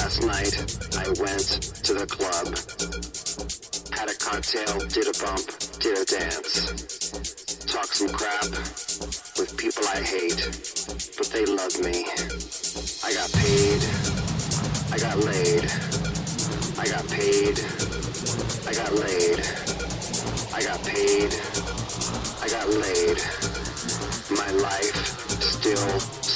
Last night, I went to the club. Had a cocktail, did a bump, did a dance. Talked some crap with people I hate, but they love me. I got paid. I got laid. I got paid. I got laid. I got paid. I got laid. My life still